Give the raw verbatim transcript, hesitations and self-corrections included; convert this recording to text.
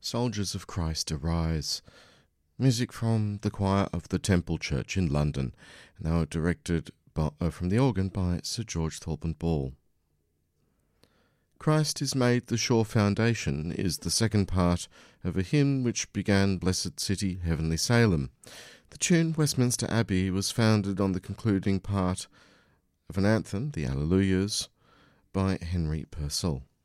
Soldiers of Christ Arise. Music from the choir of the Temple Church in London, now directed by, uh, from the organ by Sir George Thorburn Ball. Christ is made the sure foundation is the second part of a hymn which began Blessed City, Heavenly Salem. The tune Westminster Abbey was founded on the concluding part of an anthem, the Alleluias, by Henry Purcell.